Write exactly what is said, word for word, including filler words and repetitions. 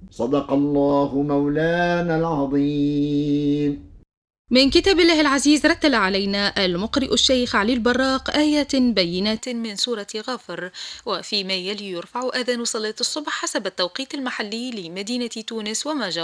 صدق الله مولانا العظيم. من كتاب الله العزيز رتل علينا المقرئ الشيخ علي البراق آيات بينات من سورة غافر. وفيما يلي يرفع أذان صلاة الصبح حسب التوقيت المحلي لمدينة تونس وما